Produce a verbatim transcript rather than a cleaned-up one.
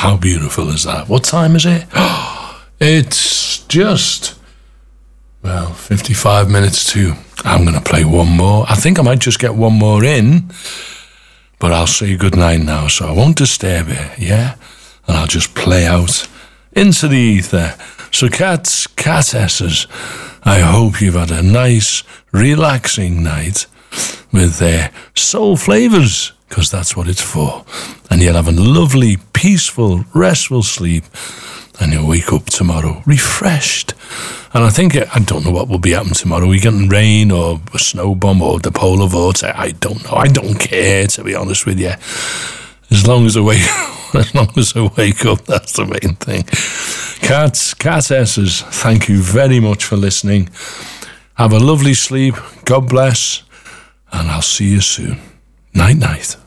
how beautiful is that? What time is it? It's just, well, fifty-five minutes to. I'm going to play one more. I think I might just get one more in, but I'll say goodnight now, so I won't disturb you, yeah? And I'll just play out into the ether. So cats, catesses, I hope you've had a nice, relaxing night with their soul flavours, because that's what it's for. And you'll have a lovely, peaceful, restful sleep, and you'll wake up tomorrow refreshed. And I think, I don't know what will be happening tomorrow. We getting rain or a snow bomb or the polar vortex. I don't know. I don't care, to be honest with you. As long as I wake as long as I wake up, that's the main thing. Cats, catesses, thank you very much for listening. Have a lovely sleep. God bless. And I'll see you soon. Night, night.